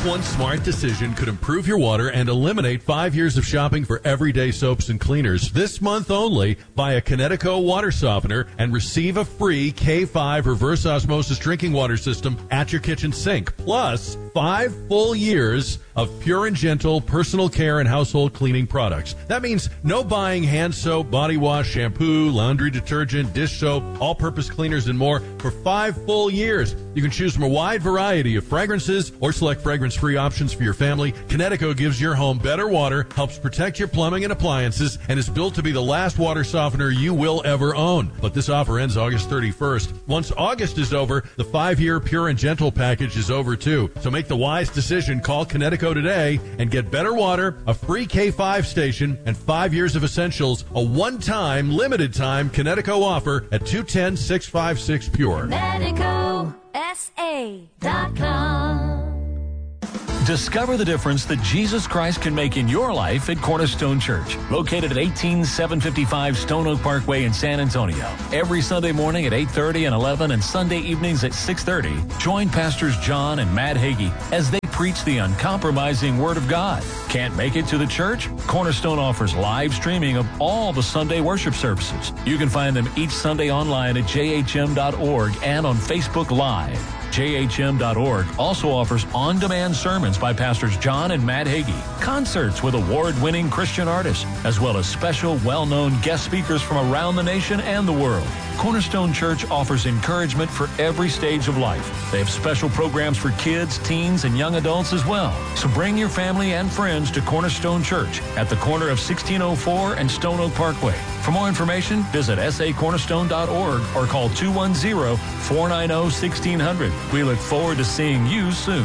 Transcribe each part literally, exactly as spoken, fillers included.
one smart decision could improve your water and eliminate five years of shopping for everyday soaps and cleaners. This month only, buy a Kinetico water softener and receive a free K five reverse osmosis drinking water system at your kitchen sink. Plus, five full years of pure and gentle personal care and household cleaning products. That means no buying hand soap, body wash, shampoo, laundry detergent, dish soap, all-purpose cleaners, and more for five full years. You can choose from a wide variety of fragrances or select fragrance-free options for your family. Kinetico gives your home better water, helps protect your plumbing and appliances, and is built to be the last water softener you will ever own. But this offer ends August thirty-first. Once August is over, the five-year Pure and Gentle package is over too. So make the wise decision. Call Kinetico today and get better water, a free K five station, and five years of essentials. A one-time, limited-time Kinetico offer at two one zero, six five six, Pure. Kinetico S A dot com. Discover the difference that Jesus Christ can make in your life at Cornerstone Church, located at eighteen seven fifty-five Stone Oak Parkway in San Antonio. Every Sunday morning at eight thirty and eleven and Sunday evenings at six thirty, join Pastors John and Matt Hagee as they preach the uncompromising Word of God. Can't make it to the church? Cornerstone offers live streaming of all the Sunday worship services. You can find them each Sunday online at j h m dot org and on Facebook Live. j h m dot org also offers on-demand sermons by Pastors John and Matt Hagee, concerts with award-winning Christian artists, as well as special, well-known guest speakers from around the nation and the world. Cornerstone Church offers encouragement for every stage of life. They have special programs for kids, teens, and young adults as well. So bring your family and friends to Cornerstone Church at the corner of sixteen oh four and Stone Oak Parkway. For more information, visit s a cornerstone dot org or call two one zero, four nine zero, one six zero zero. We look forward to seeing you soon.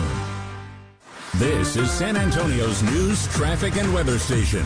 This is San Antonio's news, traffic, and weather station.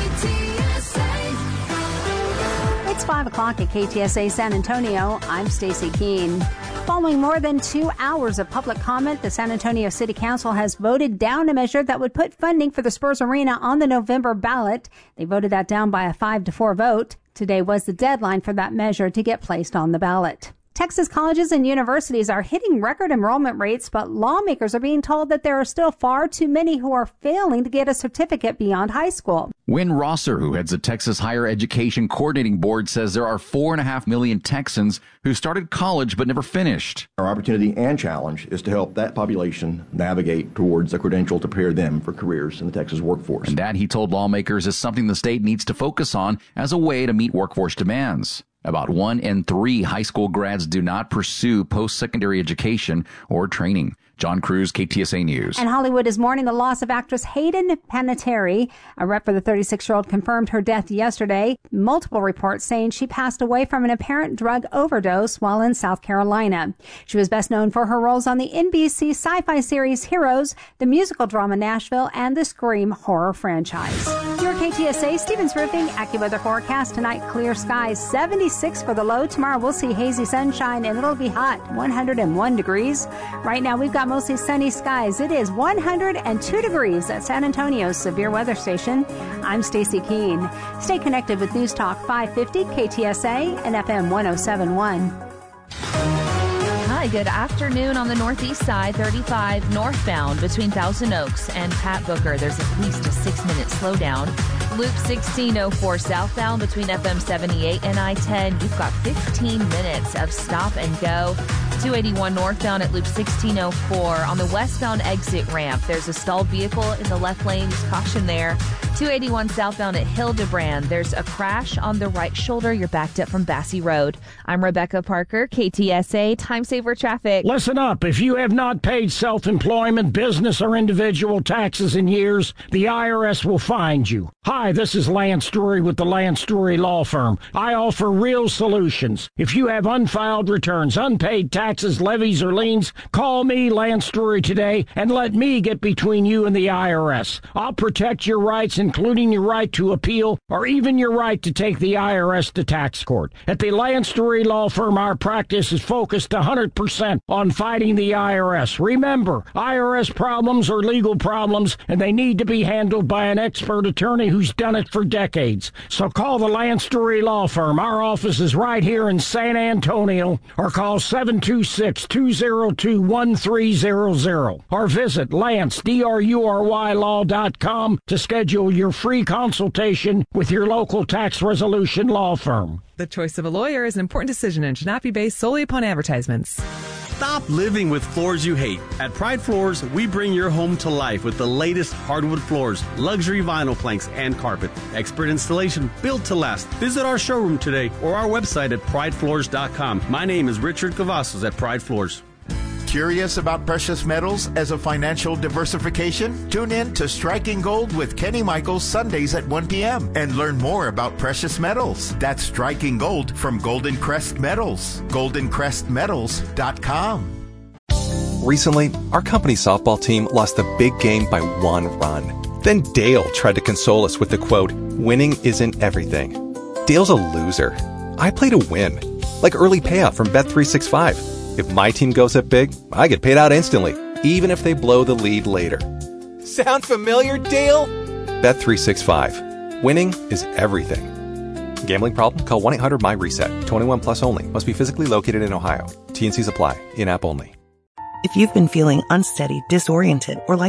It's five o'clock at K T S A San Antonio. I'm Stacy Keene. Following more than two hours of public comment, the San Antonio City Council has voted down a measure that would put funding for the Spurs Arena on the November ballot. They voted that down by a five to four vote. Today was the deadline for that measure to get placed on the ballot. Texas colleges and universities are hitting record enrollment rates, but lawmakers are being told that there are still far too many who are failing to get a certificate beyond high school. Wynn Rosser, who heads the Texas Higher Education Coordinating Board, says there are four and a half million Texans who started college but never finished. Our opportunity and challenge is to help that population navigate towards a credential to prepare them for careers in the Texas workforce. And that, he told lawmakers, is something the state needs to focus on as a way to meet workforce demands. About one in three high school grads do not pursue post-secondary education or training. John Cruz, K T S A News. And Hollywood is mourning the loss of actress Hayden Panettiere. A rep for the thirty-six-year-old confirmed her death yesterday. Multiple reports saying she passed away from an apparent drug overdose while in South Carolina. She was best known for her roles on the N B C sci-fi series Heroes, the musical drama Nashville, and the Scream horror franchise. Your K T S A Stevens Roofing AccuWeather forecast tonight: clear skies, seventy-six for the low. Tomorrow we'll see hazy sunshine and it'll be hot, one hundred one degrees. Right now we've got mostly sunny skies. It is one hundred two degrees at San Antonio's severe weather station. I'm Stacy Keene. Stay connected with News Talk five fifty K T S A and F M one oh seven point one. Hi, good afternoon. On the northeast side, thirty-five northbound between Thousand Oaks and Pat Booker. There's at least a six-minute slowdown. Loop sixteen oh four southbound between F M seventy-eight and I ten. You've got fifteen minutes of stop and go. two eighty-one northbound at Loop sixteen oh four. On the westbound exit ramp, there's a stalled vehicle in the left lane. Just caution there. two eighty-one southbound at Hildebrand. There's a crash on the right shoulder. You're backed up from Bassey Road. I'm Rebecca Parker, K T S A Time Saver Traffic. Listen up. If you have not paid self-employment, business, or individual taxes in years, the I R S will find you. Hi, this is Lance Drury with the Lance Drury Law Firm. I offer real solutions. If you have unfiled returns, unpaid taxes, levies, or liens, call me, Lance Drury, today and let me get between you and the I R S. I'll protect your rights and including your right to appeal or even your right to take the I R S to tax court. At the Lance Story Law Firm, our practice is focused one hundred percent on fighting the I R S. Remember, I R S problems are legal problems, and they need to be handled by an expert attorney who's done it for decades. So call the Lance Story Law Firm. Our office is right here in San Antonio, or call seven two six, two zero two, one three zero zero, or visit Lance, D R U R Y law dot com to schedule your free consultation with your local tax resolution law firm. The choice of a lawyer is an important decision and should not be based solely upon advertisements. Stop living with floors you hate. At Pride Floors, we bring your home to life with the latest hardwood floors, luxury vinyl planks, and carpet. Expert installation built to last. Visit our showroom today or our website at pride floors dot com. My name is Richard Cavazos at Pride Floors. Curious about precious metals as a financial diversification? Tune in to Striking Gold with Kenny Michaels Sundays at one p.m. and learn more about precious metals. That's Striking Gold from Golden Crest Metals. golden crest metals dot com. Recently, our company softball team lost the big game by one run. Then Dale tried to console us with the quote, "Winning isn't everything." Dale's a loser. I play to win. Like early payout from Bet three sixty-five. If my team goes up big, I get paid out instantly, even if they blow the lead later. Sound familiar, Dale? Bet three sixty-five. Winning is everything. Gambling problem? Call one eight hundred my reset. twenty-one plus only. Must be physically located in Ohio. T and C's apply. In-app only. If you've been feeling unsteady, disoriented, or like